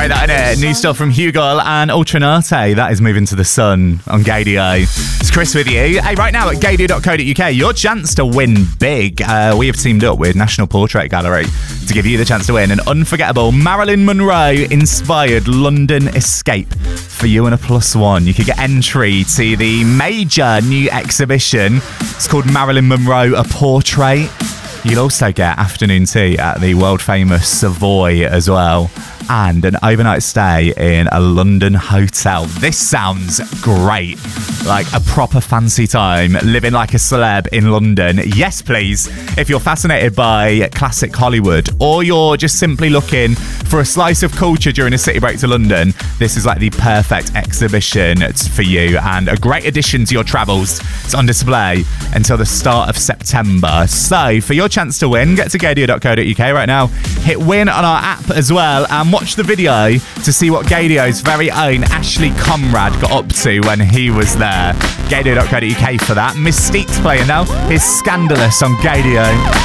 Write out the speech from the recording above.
Great, that, innit? New stuff from Hugo and Ultranate. That is Moving to the Sun on Gaydio. It's Chris with you. Hey, right now at gaydio.co.uk, your chance to win big. We have teamed up with National Portrait Gallery to give you the chance to win an unforgettable Marilyn Monroe-inspired London escape for you and a +1. You could get entry to the major new exhibition. It's called Marilyn Monroe, A Portrait. You'll also get afternoon tea at the world-famous Savoy as well, and an overnight stay in a London hotel. This sounds great. Like a proper fancy time, living like a celeb in London. Yes, please. If you're fascinated by classic Hollywood, or you're just simply looking for a slice of culture during a city break to London, this is like the perfect exhibition for you and a great addition to your travels. It's on display until the start of September. So for your chance to win, get to gaydio.co.uk right now, hit win on our app as well, and watch the video to see what Gaydio's very own Ashley Conrad got up to when he was there. Gaydio.co.uk for that. Mystique's playing now. Here's Scandalous on Gaydio.